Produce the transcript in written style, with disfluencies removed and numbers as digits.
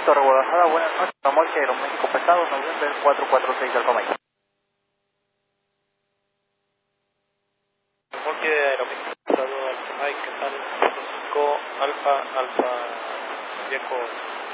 Torre Guadalajara, buenas noches, remolque Aeroméxico pesado, noviembre 446 Alfa Mike. Remolque Aeroméxico pesado, Alfa Mike, ¿qué tal? 5 Alfa Viejo.